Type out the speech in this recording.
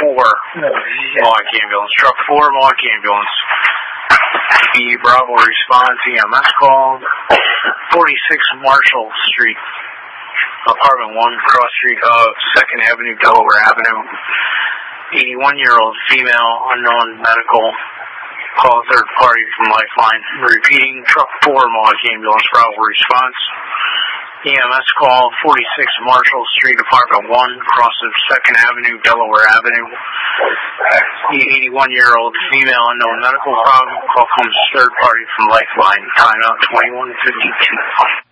4, Mohawk Ambulance. Truck 4, Mohawk Ambulance. The Bravo response, EMS call, 46 Marshall Street, apartment 1, cross street of 2nd Avenue, Delaware Avenue. 81-year-old female, unknown medical, call third party from Lifeline. Repeating, truck 4, Mohawk Ambulance, Bravo response. EMS call, 46 Marshall Street, apartment 1, cross of 2nd Avenue, Delaware Avenue. The 81-year-old female, unknown medical problem, call comes third party from Lifeline. Timeout 21:52.